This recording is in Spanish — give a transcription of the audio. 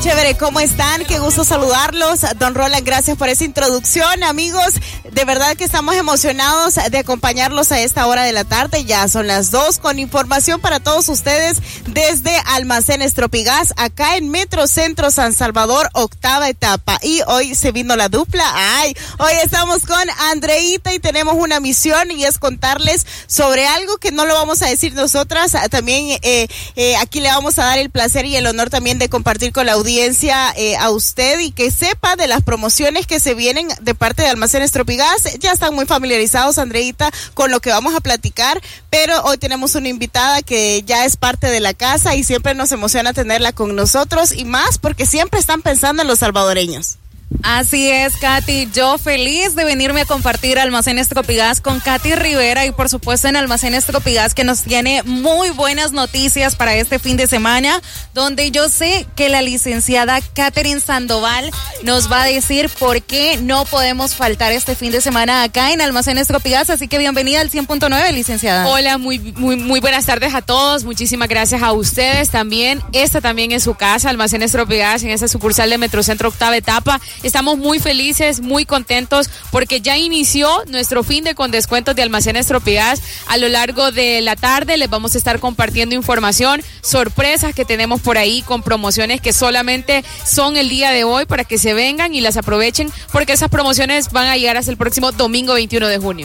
Chévere, ¿cómo están? Qué gusto saludarlos. Don Roland, gracias por esa introducción. Amigos, de verdad que estamos emocionados de acompañarlos a esta hora de la tarde. Ya son las 2 con información para todos ustedes desde Almacenes Tropigas, acá en Metrocentro San Salvador, octava etapa. Y hoy se vino la dupla. Hoy estamos con Andreita y tenemos una misión y es contarles sobre algo que no lo vamos a decir nosotras. También aquí le vamos a dar el placer y el honor también de compartir con la audiencia a usted y que sepa de las promociones que se vienen de parte de Almacenes Tropigas. Ya están muy familiarizados, Andreita, con lo que vamos a platicar, pero hoy tenemos una invitada que ya es parte de la casa y siempre nos emociona tenerla con nosotros y más porque siempre están pensando en los salvadoreños. Así es, Katy, yo feliz de venirme a compartir Almacenes Tropigas con Katy Rivera y por supuesto en Almacenes Tropigas que nos tiene muy buenas noticias para este fin de semana, donde yo sé que la licenciada Catherine Sandoval nos va a decir por qué no podemos faltar este fin de semana acá en Almacenes Tropigas, así que bienvenida al 100.9, licenciada. Hola, muy buenas tardes a todos, muchísimas gracias a ustedes también. Esta también es su casa, Almacenes Tropigas, en esa sucursal de Metrocentro octava etapa. Estamos muy felices, muy contentos porque ya inició nuestro fin de con descuentos de Almacenes Tropigas. A lo largo de la tarde les vamos a estar compartiendo información, sorpresas que tenemos por ahí con promociones que solamente son el día de hoy para que se vengan y las aprovechen porque esas promociones van a llegar hasta el próximo domingo 21 de junio.